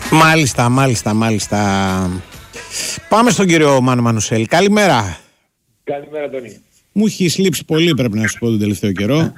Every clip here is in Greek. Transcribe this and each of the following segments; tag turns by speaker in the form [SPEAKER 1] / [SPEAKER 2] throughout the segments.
[SPEAKER 1] Μάλιστα. Πάμε στον κύριο Μάνο Μανουσέλη. Καλημέρα.
[SPEAKER 2] Καλημέρα, Τόνι.
[SPEAKER 1] Μου έχει λείψει πολύ, πρέπει να σου πω, τον τελευταίο καιρό.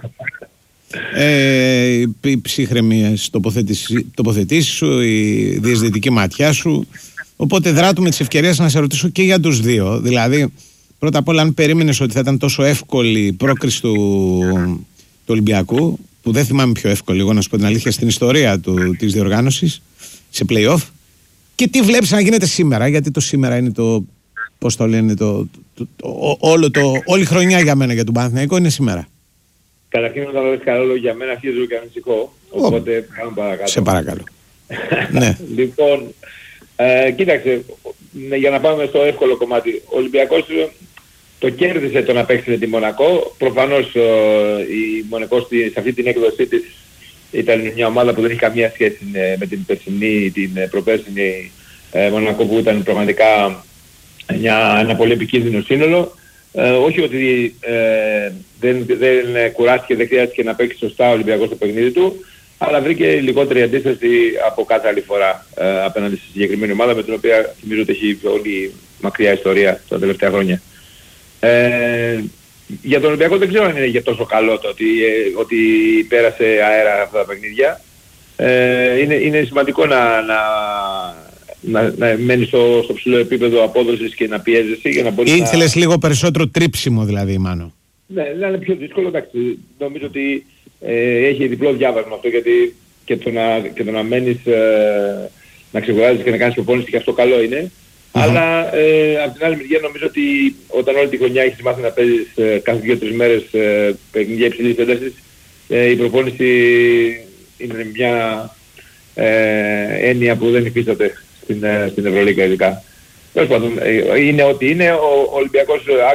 [SPEAKER 1] Οι ψύχρεμες τοποθετήσεις σου, η διαισθητική ματιά σου. Οπότε δράτω με τις ευκαιρίες να σε ρωτήσω και για τους δύο. Δηλαδή, πρώτα απ' όλα, αν περίμενες ότι θα ήταν τόσο εύκολη η πρόκριση του Ολυμπιακού, που δεν θυμάμαι πιο εύκολη, εγώ να σου πω την αλήθεια, στην ιστορία της διοργάνωσης, σε play-off, και τι βλέπεις να γίνεται σήμερα, γιατί το σήμερα είναι το, πώς το λένε, όλη η χρονιά για μένα για τον Παναθηναϊκό είναι σήμερα.
[SPEAKER 2] Καταρχήν, όταν λες καλό λόγο για μένα, αρχίζω και ανησυχώ, οπότε πάμε παρακάτω.
[SPEAKER 1] Σε παρακαλώ. Ναι.
[SPEAKER 2] Λοιπόν, κοίταξε, για να πάμε στο εύκολο κομμάτι. Ο Ολυμπιακός το κέρδισε το να παίξει με τη Μονακό. Προφανώς η Μονακό σε αυτή την έκδοσή της ήταν μια ομάδα που δεν είχε καμία σχέση με την περσινή, την προπέρσινη Μονακό, που ήταν πραγματικά ένα πολύ επικίνδυνο σύνολο. Όχι ότι δεν κουράστηκε, δεν χρειάστηκε να παίξει σωστά ο Ολυμπιακός στο παιχνίδι του, αλλά βρήκε λιγότερη αντίσταση από κάθε άλλη φορά απέναντι στη συγκεκριμένη ομάδα, με την οποία θυμίζω ότι έχει όλη μακριά ιστορία τα τελευταία χρόνια. Για τον Ολυμπιακό δεν ξέρω αν είναι για τόσο καλό το ότι πέρασε αέρα αυτά τα παιχνίδια. Είναι σημαντικό να μένει στο ψηλό επίπεδο απόδοσης και να πιέζεσαι για να μπορείς
[SPEAKER 1] Ήθελες λίγο περισσότερο τρίψιμο δηλαδή, Μάνο.
[SPEAKER 2] Ναι, να είναι πιο δύσκολο. Εντάξει, νομίζω ότι έχει διπλό διάβασμα αυτό, γιατί και το να μένεις να ξεκουράζεις και να κάνεις προπόνηση, και αυτό καλό είναι. Αλλά από την άλλη μεριά νομίζω ότι όταν όλη τη χρονιά έχεις μάθει να παίζεις κάθε 2-3 μέρες παιχνίδια υψηλής έντασης, η προπόνηση είναι μια έννοια που δεν υφίσταται στην Ευρωλίγκα ειδικά. Τέλος πάντων, είναι ό,τι είναι. Ο Ολυμπιακός